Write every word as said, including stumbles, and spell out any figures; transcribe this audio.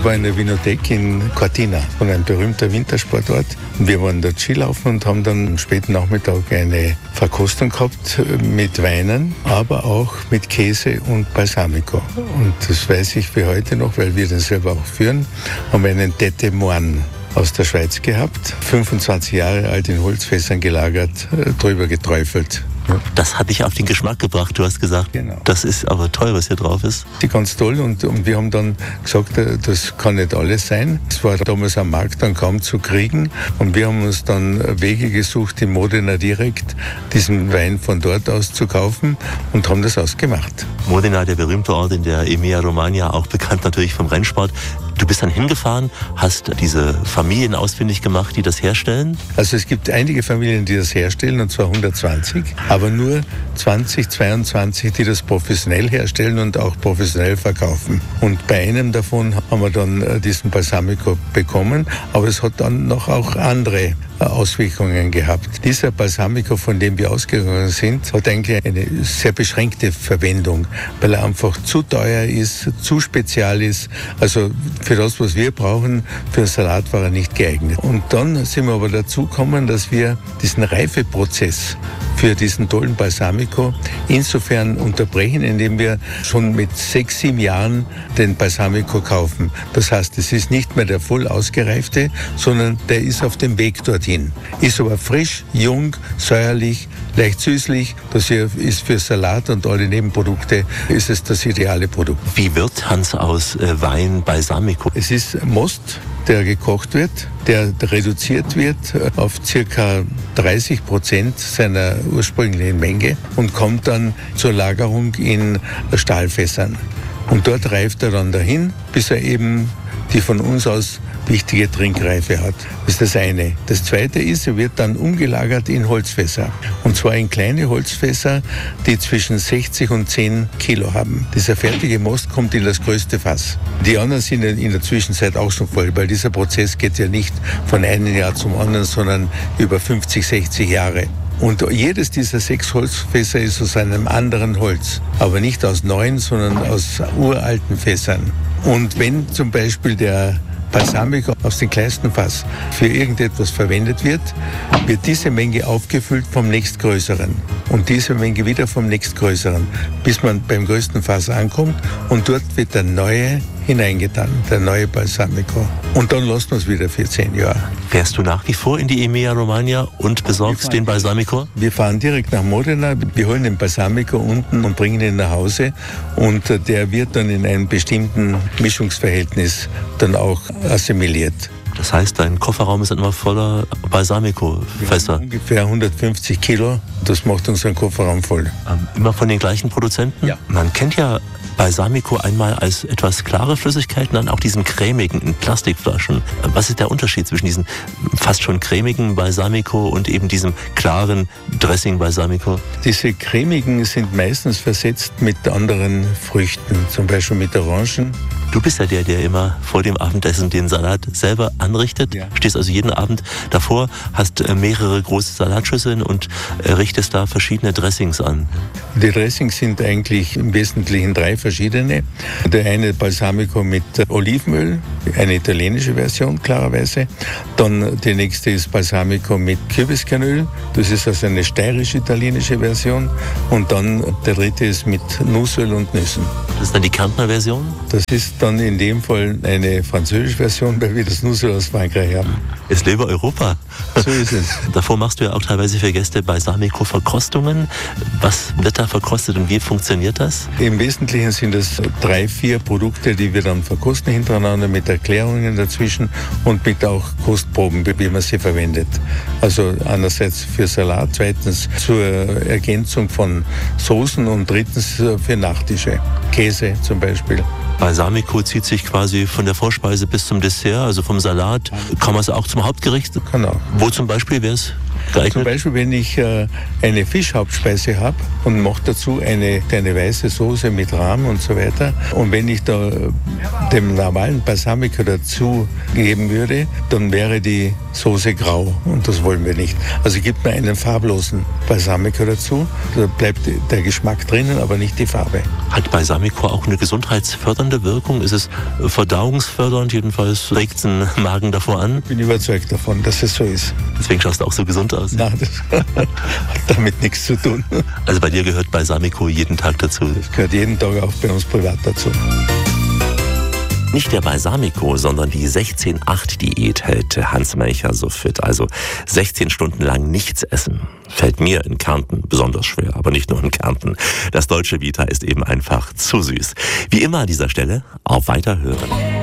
war in der Winothek in Cortina, ein berühmter Wintersportort. Wir waren dort Skilaufen und haben dann am späten Nachmittag eine Verkostung gehabt mit Weinen, aber auch mit Käse und Balsamico. Und das weiß ich wie heute noch, weil wir den selber auch führen, haben wir einen Tête Moine aus der Schweiz gehabt, fünfundzwanzig Jahre alt in Holzfässern gelagert, drüber geträufelt. Ja. Das hat dich auf den Geschmack gebracht, du hast gesagt, genau. Das ist aber toll, was hier drauf ist. Die ganz toll und, und wir haben dann gesagt, das kann nicht alles sein. Es war damals am Markt dann kaum zu kriegen und wir haben uns dann Wege gesucht, in Modena direkt diesen Wein von dort aus zu kaufen und haben das ausgemacht. Modena, der berühmte Ort in der Emilia-Romagna, auch bekannt natürlich vom Rennsport. Du bist dann hingefahren, hast diese Familien ausfindig gemacht, die das herstellen? Also es gibt einige Familien, die das herstellen, und zwar hundertzwanzig, aber nur zwanzig, zweiundzwanzig, die das professionell herstellen und auch professionell verkaufen. Und bei einem davon haben wir dann diesen Balsamico bekommen, aber es hat dann noch auch andere Auswirkungen gehabt. Dieser Balsamico, von dem wir ausgegangen sind, hat eigentlich eine sehr beschränkte Verwendung, weil er einfach zu teuer ist, zu spezial ist. Also für das, was wir brauchen, für einen Salat war er nicht geeignet. Und dann sind wir aber dazu gekommen, dass wir diesen Reifeprozess für diesen tollen Balsamico insofern unterbrechen, indem wir schon mit sechs, sieben Jahren den Balsamico kaufen. Das heißt, es ist nicht mehr der voll ausgereifte, sondern der ist auf dem Weg dorthin. Ist aber frisch, jung, säuerlich, leicht süßlich. Das hier ist für Salat und alle Nebenprodukte ist es das ideale Produkt. Wie wird Hans aus äh, Wein Balsamico? Es ist Most, der gekocht wird, der reduziert wird auf circa dreißig Prozent seiner ursprünglichen Menge und kommt dann zur Lagerung in Stahlfässern. Und dort reift er dann dahin, bis er eben die von uns aus wichtige Trinkreife hat. Das ist das eine. Das zweite ist, er wird dann umgelagert in Holzfässer. Und zwar in kleine Holzfässer, die zwischen sechzig und zehn Kilo haben. Dieser fertige Most kommt in das größte Fass. Die anderen sind in der Zwischenzeit auch schon voll, weil dieser Prozess geht ja nicht von einem Jahr zum anderen, sondern über fünfzig, sechzig Jahre. Und jedes dieser sechs Holzfässer ist aus einem anderen Holz. Aber nicht aus neuen, sondern aus uralten Fässern. Und wenn zum Beispiel der Balsamico aus dem kleinsten Fass für irgendetwas verwendet wird, wird diese Menge aufgefüllt vom nächstgrößeren und diese Menge wieder vom nächstgrößeren, bis man beim größten Fass ankommt und dort wird der neue hineingetan, der neue Balsamico. Und dann lassen wir es wieder für zehn Jahre. Fährst du nach wie vor in die Emilia-Romagna und besorgst den Balsamico? Wir fahren direkt nach Modena, wir holen den Balsamico unten und bringen ihn nach Hause und der wird dann in einem bestimmten Mischungsverhältnis dann auch assimiliert. Das heißt, dein Kofferraum ist dann immer voller Balsamico-Fässer? Ungefähr hundertfünfzig Kilo, das macht unseren Kofferraum voll. Ähm, immer von den gleichen Produzenten? Ja. Man kennt ja Balsamico einmal als etwas klare Flüssigkeiten, dann auch diesen cremigen in Plastikflaschen. Was ist der Unterschied zwischen diesem fast schon cremigen Balsamico und eben diesem klaren Dressing Balsamico? Diese cremigen sind meistens versetzt mit anderen Früchten, zum Beispiel mit Orangen. Du bist ja der, der immer vor dem Abendessen den Salat selber anrichtet. Ja. Stehst also jeden Abend davor, hast mehrere große Salatschüsseln und richtest da verschiedene Dressings an. Die Dressings sind eigentlich im Wesentlichen drei verschiedene. Der eine Balsamico mit Olivenöl, eine italienische Version klarerweise. Dann die nächste ist Balsamico mit Kürbiskernöl. Das ist also eine steirische-italienische Version. Und dann der dritte ist mit Nussöl und Nüssen. Das ist dann die Kärntner Version? Das ist dann in dem Fall eine französische Version, weil wir das Nussöl aus Frankreich haben. Es lebe Europa. So ist es. Davor machst du ja auch teilweise für Gäste Balsamico-Verkostungen. Was wird da verkostet und wie funktioniert das? Im Wesentlichen sind es drei, vier Produkte, die wir dann verkosten hintereinander mit Erklärungen dazwischen und mit auch Kostproben, wie man sie verwendet. Also einerseits für Salat, zweitens zur Ergänzung von Soßen und drittens für Nachtische. Käse zum Beispiel. Balsamico zieht sich quasi von der Vorspeise bis zum Dessert, also vom Salat. Kann man es auch zum Hauptgericht? Genau. Wo zum Beispiel wäre es? geeignet? Zum Beispiel, wenn ich äh, eine Fischhauptspeise habe und mache dazu eine, eine weiße Soße mit Rahm und so weiter. Und wenn ich da dem normalen Balsamico dazu geben würde, dann wäre die Soße grau. Und das wollen wir nicht. Also gibt man einen farblosen Balsamico dazu. Da bleibt der Geschmack drinnen, aber nicht die Farbe. Hat Balsamico auch eine gesundheitsfördernde Wirkung? Ist es verdauungsfördernd? Jedenfalls regt den Magen davor an? Ich bin überzeugt davon, dass es so ist. Deswegen schaust du auch so gesund aus. Nein, das hat damit nichts zu tun. Also bei dir gehört Balsamico jeden Tag dazu? Das gehört jeden Tag auch bei uns privat dazu. Nicht der Balsamico, sondern die sechzehn acht Diät hält Hans Melcher so fit. Also sechzehn Stunden lang nichts essen. Fällt mir in Kärnten besonders schwer, aber nicht nur in Kärnten. Das Dolce Vita ist eben einfach zu süß. Wie immer an dieser Stelle, auf Weiterhören.